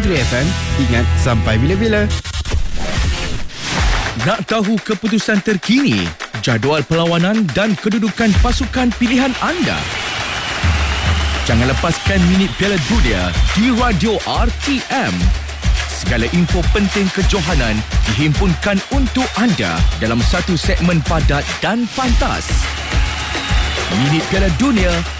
Puteri FM, ingat sampai bila-bila. Nak tahu keputusan terkini, jadual perlawanan dan kedudukan pasukan pilihan anda? Jangan lepaskan minit Piala Dunia di Radio RTM. Segala info penting kejohanan dihimpunkan untuk anda dalam satu segmen padat dan pantas. Minit Piala Dunia